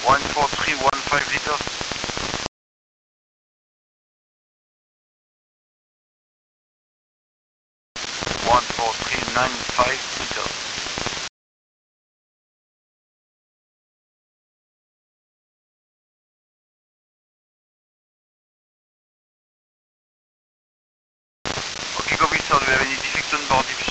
14315 liters. 14395 liters. Okay, copy, sir. Do you have any defects on board?